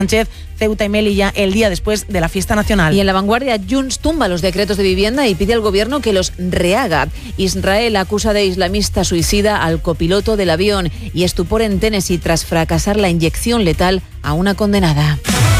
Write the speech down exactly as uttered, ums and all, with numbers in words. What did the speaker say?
Sánchez, Ceuta y Melilla el día después de la fiesta nacional. Y en La Vanguardia, Junts tumba los decretos de vivienda y pide al gobierno que los rehaga. Israel acusa de islamista suicida al copiloto del avión y estupor en Tennessee tras fracasar la inyección letal a una condenada.